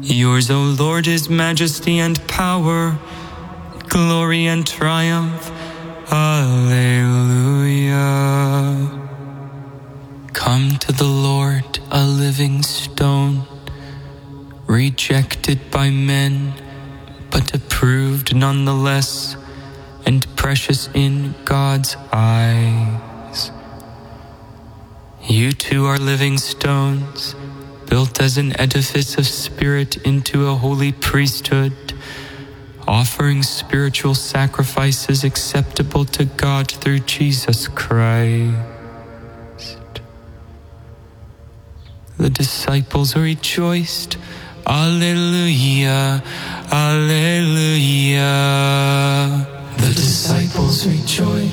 Yours, O Lord, is majesty and power, glory and triumph. Alleluia. Come to the Lord, a living stone, rejected by men, but approved nonetheless, and precious in God's eyes. You too are living stones, built as an edifice of spirit into a holy priesthood, offering spiritual sacrifices acceptable to God through Jesus Christ. The disciples rejoiced. Alleluia, alleluia. The disciples rejoiced.